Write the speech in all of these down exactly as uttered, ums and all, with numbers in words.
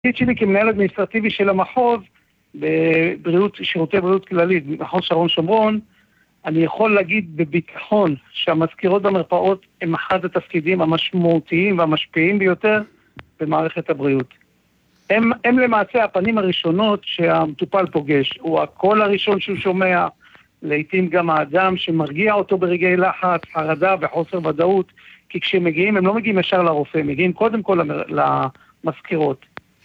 שלי כמנהל אדמיניסטרטיבי של המחוז, בבריאות, שירותי בריאות כללית, מחוז שרון שומרון, אני יכול להגיד בביטחון שהמזכירות במרפאות הם אחד התפקידים המשמעותיים והמשפיעים ביותר במערכת הבריאות. הם, הם למעשה הפנים הראשונות שהמטופל פוגש, הוא הקול הראשון שהוא שומע, לעתים גם האדם שמרגיע אותו ברגעי לחץ, חרדה וחוסר ודאות, כי כשהם מגיעים הם לא מגיעים ישר לרופא, הם מגיעים קודם כל למזכירות.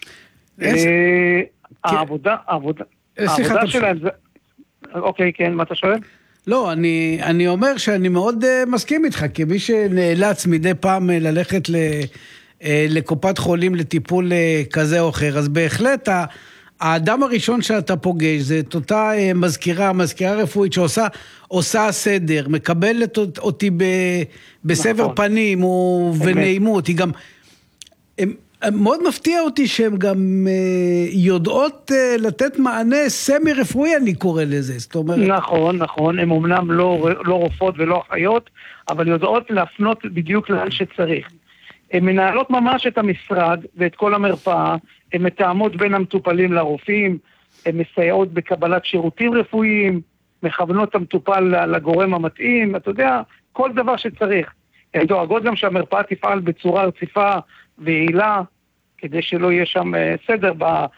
העבודה, העבודה, העבודה שלהם זה... אוקיי, כן, מה אתה שואל? לא, אני, אני אומר שאני מאוד uh, מסכים איתך, כמי שנאלץ מדי פעם ללכת ל, uh, לקופת חולים לטיפול uh, כזה או אחר, אז בהחלט ה, האדם הראשון שאתה פוגש, זה את אותה uh, מזכירה, מזכירה רפואית שעושה עושה סדר, מקבלת אותי ב, בסבר נכון. פנים ונעימות, היא גם... הם, מאוד מפתיע אותי שהן גם uh, יודעות uh, לתת מענה סמי רפואי, אני קורא לזה, זאת אומרת. נכון, נכון, הן אומנם לא, לא רופאות ולא אחיות, אבל יודעות להפנות בדיוק לאן שצריך. הן מנהלות ממש את המשרד ואת כל המרפאה, הן מתאמות בין המטופלים לרופאים, הן מסייעות בקבלת שירותים רפואיים, מכוונות המטופל לגורם המתאים, אתה יודע, כל דבר שצריך. הן דואגות גם שהמרפאה תפעל בצורה רציפה ויעילה, כדי שלא יהיה שם סדר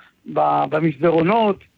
במסדרונות.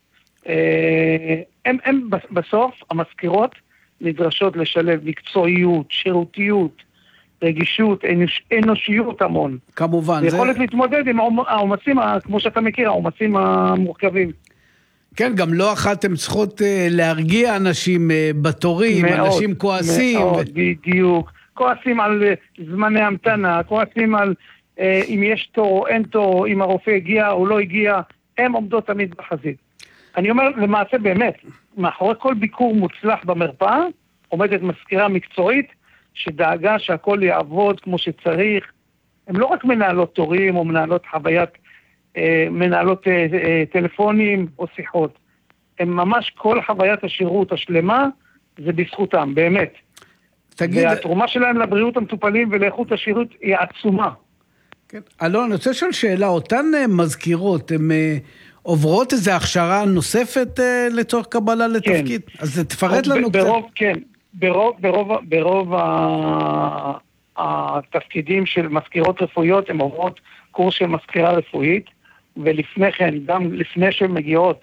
הם, הם בסוף, המזכירות נדרשות לשלב מקצועיות, שירותיות, רגישות, אנוש, אנושיות המון. כמובן. יכולת זה... להתמודד עם העומסים, כמו שאתה מכיר, העומסים המורכבים. כן, גם לא אחת הם צריכות להרגיע אנשים בתורים, מאוד, אנשים כועסים. מאוד, ו... בדיוק. כועסים על זמני המתנה, כועסים על אה, אם יש תור או אין תור, אם הרופא הגיע או לא הגיע, הם עומדות תמיד בחזית. אני אומר, למעשה באמת, מאחורי כל ביקור מוצלח במרפאה, עומדת מזכירה מקצועית, שדאגה שהכל יעבוד כמו שצריך. הם לא רק מנהלות תורים או מנהלות חוויית, אה, מנהלות אה, אה, טלפונים או שיחות. הם ממש כל חוויית השירות השלמה, זה בזכותם, באמת. תגיד... והתרומה שלהם לבריאות המטופלים ולאיכות השירות היא עצומה. כן. אלון, אני רוצה לשאול שאלה, אותן מזכירות, הן עוברות איזו הכשרה נוספת לצורך קבלה לתפקיד? כן. אז תפרט לנו ברוב, קצת. כן, ברוב, ברוב, ברוב ה... התפקידים של מזכירות רפואיות, הן עוברות קורס של מזכירה רפואית, ולפני כן, גם לפני שהן מגיעות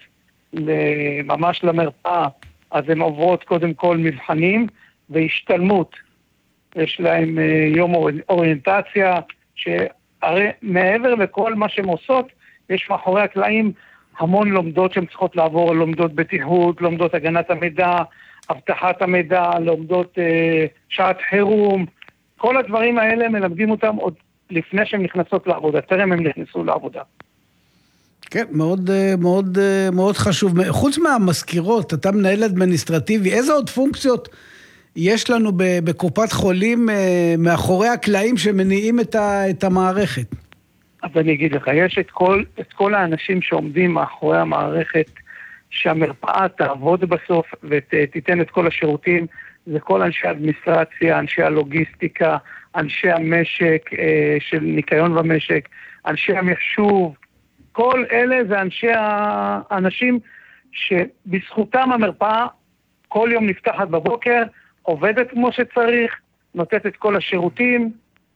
ממש למרפאה, אז הן עוברות קודם כל מבחנים, והשתלמות. יש להם יום אוריינטציה, שהרי מעבר לכל מה שהן עושות, יש מאחורי הקלעים המון לומדות שהן צריכות לעבור, לומדות בטיחות, לומדות הגנת המידע, הבטחת המידע, לומדות אה, שעת חירום, כל הדברים האלה מלמדים אותם עוד לפני שהן נכנסות לעבודה, טרם הם נכנסו לעבודה. כן, מאוד, מאוד, מאוד חשוב. חוץ מהמזכירות, אתה מנהל אדמיניסטרטיבי, איזה עוד פונקציות יש לנו בקופת חולים מאחורי הקלעים שמניעים את, ה, את המערכת? אז אני אגיד לך, יש את כל, את כל האנשים שעומדים מאחורי המערכת, שהמרפאה תעבוד בסוף ותיתן את כל השירותים, זה כל אנשי האדמיניסטרציה, אנשי הלוגיסטיקה, אנשי המשק, של ניקיון במשק, אנשי המחשוב, כל אלה זה אנשי האנשים שבזכותם המרפאה כל יום נפתחת בבוקר, עובדת כמו שצריך, נותנת את כל השירותים.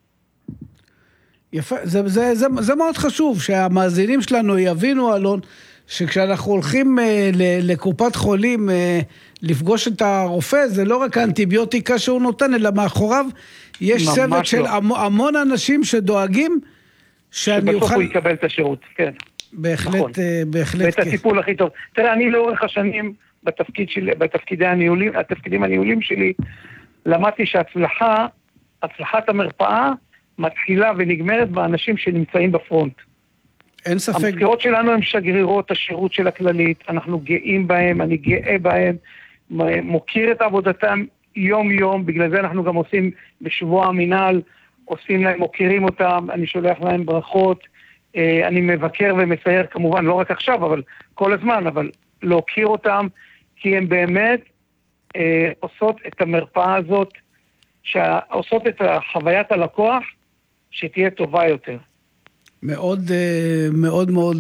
יפה, זה, זה, זה, זה מאוד חשוב שהמאזינים שלנו יבינו, אלון, שכשאנחנו הולכים אה, לקופת חולים אה, לפגוש את הרופא, זה לא רק האנטיביוטיקה שהוא נותן, אלא מאחוריו יש צוות של המון, המון אנשים שדואגים שאני שבסוף אוכל... הוא יקבל את השירות, כן. בהחלט, נכון. בהחלט. ואת הטיפול הכי טוב. תראה, אני לאורך השנים, בתפקיד שלי, בתפקידי הניהולים, התפקידים הניהולים שלי, למדתי שהצלחה, הצלחת המרפאה, מתחילה ונגמרת באנשים שנמצאים בפרונט. אין ספק. המזכירות שלנו הם שגרירות השירות של הכללית, אנחנו גאים בהם, אני גאה בהם, מוקיר את עבודתם יום יום, בגלל זה אנחנו גם עושים בשבוע המינהל, עושים להם, מוקירים אותם, אני שולח להם ברכות, אני מבקר ומסייר כמובן, לא רק עכשיו, אבל כל הזמן, אבל להוקיר אותם, כי הם באמת אה, עושות את המרפאה הזאת, שעושות את חוויית הלקוח, שתהיה טובה יותר. מאוד מאוד מאוד